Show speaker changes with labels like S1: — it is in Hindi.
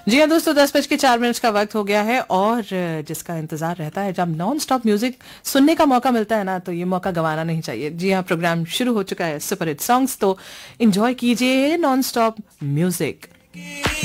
S1: जी हाँ दोस्तों, 10:04 का वक्त हो गया है और जिसका इंतजार रहता है जब नॉन स्टॉप म्यूजिक सुनने का मौका मिलता है ना, तो ये मौका गंवाना नहीं चाहिए। जी हाँ, प्रोग्राम शुरू हो चुका है सुपर हिट सॉन्ग्स, तो एंजॉय कीजिए नॉन स्टॉप म्यूजिक।